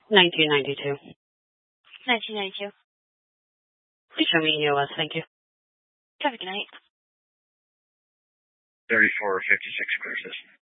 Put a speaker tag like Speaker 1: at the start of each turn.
Speaker 1: 1992.
Speaker 2: 1992.
Speaker 1: Please show me EOS. Thank you.
Speaker 2: Have a good night.
Speaker 3: 3456 clear system.